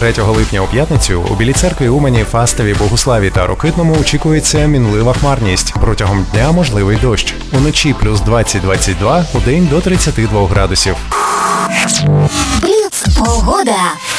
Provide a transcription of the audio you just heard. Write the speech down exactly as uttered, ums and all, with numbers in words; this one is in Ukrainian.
третього липня у п'ятницю у Білій Церкві, Умані, Фастові, Богуславі та Рокитному очікується мінлива хмарність. Протягом дня можливий дощ. Уночі плюс двадцять - двадцять два, удень до тридцяти двох градусів. Бліц погода.